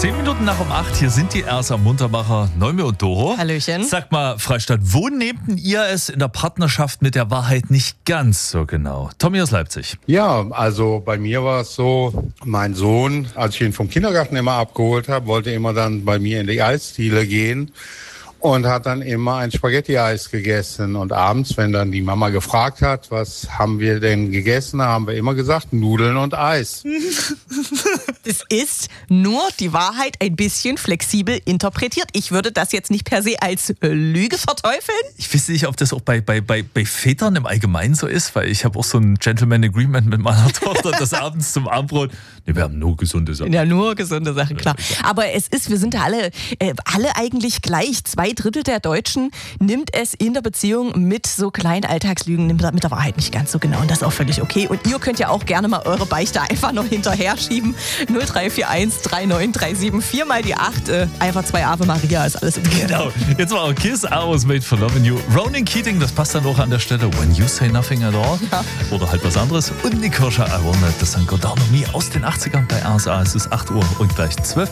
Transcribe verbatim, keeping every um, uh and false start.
Zehn Minuten nach um acht, hier sind die Ersa Muntermacher, Neume und Doro. Hallöchen. Sag mal, Freistadt, wo nehmten ihr es in der Partnerschaft mit der Wahrheit nicht ganz so genau? Tommy aus Leipzig. Ja, also bei mir war es so, mein Sohn, als ich ihn vom Kindergarten immer abgeholt habe, wollte immer dann bei mir in die Eisdiele gehen und hat dann immer ein Spaghetti-Eis gegessen. Und abends, wenn dann die Mama gefragt hat, was haben wir denn gegessen, haben wir immer gesagt, Nudeln und Eis. Es ist nur die Wahrheit ein bisschen flexibel interpretiert. Ich würde das jetzt nicht per se als äh, Lüge verteufeln. Ich weiß nicht, ob das auch bei, bei, bei, bei Vätern im Allgemeinen so ist, weil ich habe auch so ein Gentleman Agreement mit meiner Tochter, das abends zum Abendbrot, nee, wir haben nur gesunde Sachen. Ja, nur gesunde Sachen, klar. Aber es ist, wir sind da alle, äh, alle eigentlich gleich. Zwei Drittel der Deutschen nimmt es in der Beziehung mit so kleinen Alltagslügen, nimmt mit der Wahrheit nicht ganz so genau. Und das ist auch völlig okay. Und ihr könnt ja auch gerne mal eure Beichte einfach noch hinterher schieben. null drei vier eins drei neun drei sieben vier mal die acht. Äh, einfach zwei Ave Maria, ist alles okay. Genau. Jetzt war auch Kiss, I Was Made for Loving You. Ronan Keating, das passt dann auch an der Stelle. When You Say Nothing at All. Ja. Oder halt was anderes. Und Nikosha, I Wanna, das ist ein Godard Me aus den achtzigern bei R S A. Es ist acht Uhr und gleich zwölf.